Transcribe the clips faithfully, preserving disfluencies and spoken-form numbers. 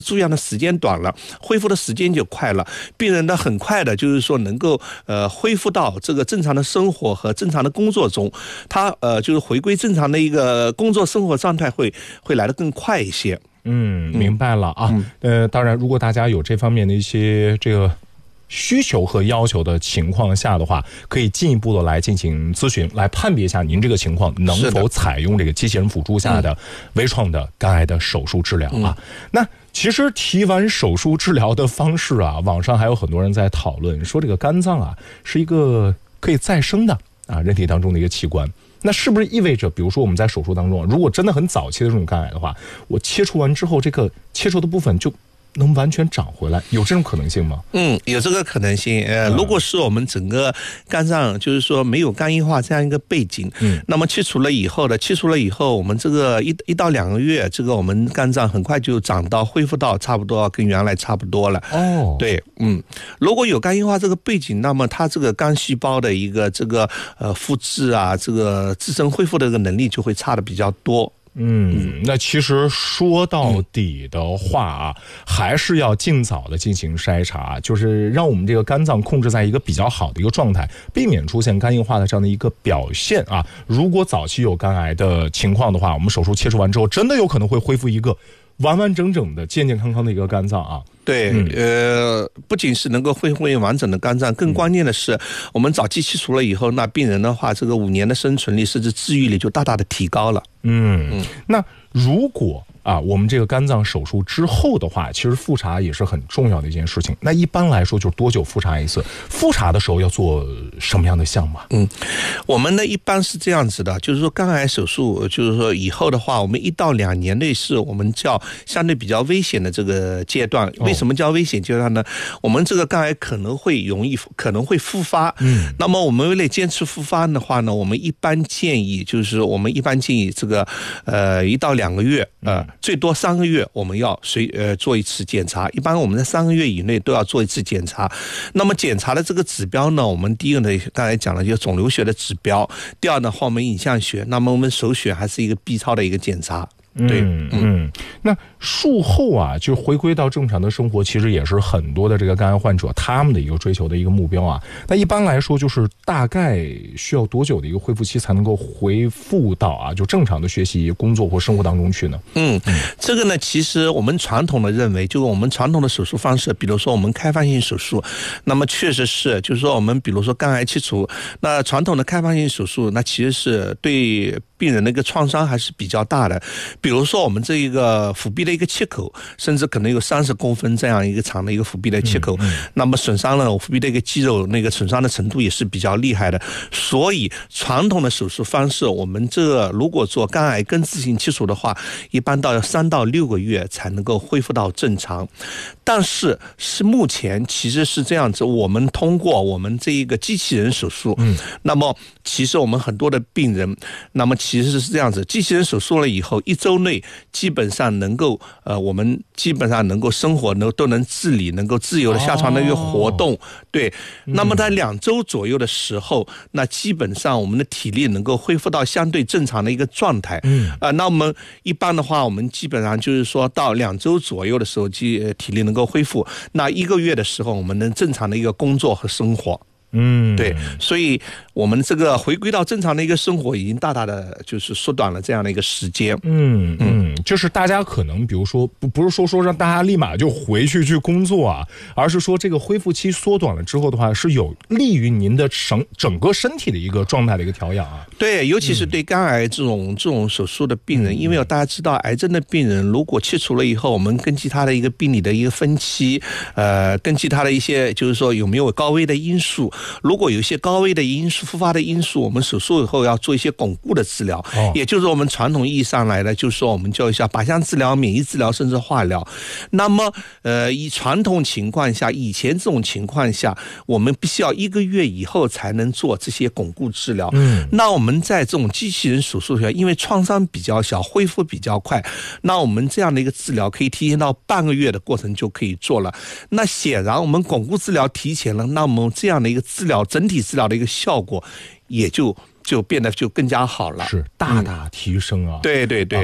住院的时间短了，恢复的时间就快了，病人呢很快的就是说能够呃恢复到这个正常的生活和正常的工作中，他呃就是回归正常的一个工作生活状态会会来得更快一些。 嗯，明白了啊。嗯、呃，当然，如果大家有这方面的一些这个需求和要求的情况下的话，可以进一步的来进行咨询，来判别一下您这个情况能否采用这个机器人辅助下的微创的肝癌的手术治疗啊。嗯、那其实提完手术治疗的方式啊，网上还有很多人在讨论说，这个肝脏啊是一个可以再生的啊人体当中的一个器官。那是不是意味着，比如说我们在手术当中，如果真的很早期的这种肝癌的话，我切除完之后，这个切除的部分就能完全长回来，有这种可能性吗？ 嗯，有这个可能性。呃，如果是我们整个肝脏就是说没有肝硬化这样一个背景，嗯，那么切除了以后的，切除了以后，我们这个一一到两个月，这个我们肝脏很快就长到恢复到差不多跟原来差不多了。哦，对，嗯，如果有肝硬化这个背景，那么它这个肝细胞的一个这个呃复制啊，这个自身恢复的这个能力就会差的比较多。 嗯，那其实说到底的话啊，嗯、还是要尽早的进行筛查，就是让我们这个肝脏控制在一个比较好的一个状态，避免出现肝硬化的这样的一个表现啊。如果早期有肝癌的情况的话，我们手术切除完之后，真的有可能会恢复一个完完整整的、健健康康的一个肝脏啊。 对，嗯、呃，不仅是能够恢复完整的肝脏，更关键的是，我们早期切除了以后，那病人的话，这个五年的生存率甚至治愈率就大大的提高了。 嗯，嗯那如果啊，我们这个肝脏手术之后的话，其实复查也是很重要的一件事情。那一般来说，就是多久复查一次？复查的时候要做什么样的项目？ 嗯，我们呢一般是这样子的，就是说肝癌手术，就是说以后的话，我们一到两年内是我们叫相对比较危险的这个阶段。为什么叫危险阶段呢？我们这个肝癌可能会容易可能会复发。嗯，那么我们为了坚持复发的话呢，我们一般建议就是我们一般建议这个呃一到两个月呃。最多三个月，我们要随呃做一次检查。一般我们在三个月以内都要做一次检查。那么检查的这个指标呢，我们第一个呢，刚才讲了，就是肿瘤学的指标；第二呢，后面影像学。那么我们首选还是一个 B 超的一个检查。对， 嗯嗯，那术后啊，就回归到正常的生活，其实也是很多的这个肝癌患者他们的一个追求的一个目标啊。那一般来说，就是大概需要多久的一个恢复期才能够恢复到啊，就正常的学习、工作或生活当中去呢？ 嗯，这个呢，其实我们传统的认为，就是我们传统的手术方式，比如说我们开放性手术，那么确实是，就是说我们比如说肝癌切除，那传统的开放性手术，那其实是对病人的一个创伤还是比较大的。比如说我们这一个腹壁的一个切口，甚至可能有三十公分这样一个长的一个腹壁的切口，嗯嗯、那么损伤了腹壁的一个肌肉，那个损伤的程度也是比较厉害的。所以传统的手术方式，我们这如果做肝癌根治性切除的话，一般到三到六个月才能够恢复到正常。但是是目前其实是这样子，我们通过我们这一个机器人手术，嗯，那么其实我们很多的病人，那么其实是这样子，机器人手术了以后，一周内基本上能够呃，我们基本上能够生活能都能自理，能够自由的下床的一个活动，哦、对。那么在两周左右的时候，那基本上我们的体力能够恢复到相对正常的一个状态。嗯，啊、呃，那我们一般的话，我们基本上就是说到两周左右的时候，体体力能够恢复。那一个月的时候，我们能正常的一个工作和生活。嗯，对，所以我们这个回归到正常的一个生活，已经大大的就是缩短了这样的一个时间。 嗯嗯，就是大家可能比如说不不是说说让大家立马就回去去工作啊，而是说这个恢复期缩短了之后的话，是有利于您的整整个身体的一个状态的一个调养啊。 对，尤其是对肝癌这种、嗯、这种手术的病人，因为大家知道，癌症的病人如果切除了以后，我们根据他的一个病理的一个分期，呃，根据他的一些就是说有没有高危的因素。如果有一些高危的因素、复发的因素，我们手术以后要做一些巩固的治疗，哦、也就是我们传统意义上来的，就是说我们叫一下靶向治疗、免疫治疗，甚至化疗。那么，呃，以传统情况下，以前这种情况下，我们必须要一个月以后才能做这些巩固治疗。嗯，那我们在这种机器人手术下，因为创伤比较小，恢复比较快，那我们这样的一个治疗可以提前到半个月的过程就可以做了。那显然，我们巩固治疗提前了，那么这样的一个治疗。整体治疗的一个效果也就就变得就更加好了， 是大大提升啊！ 嗯、对对对。 啊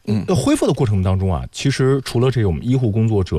嗯， 恢复的过程当中啊，其实除了这种医护工作者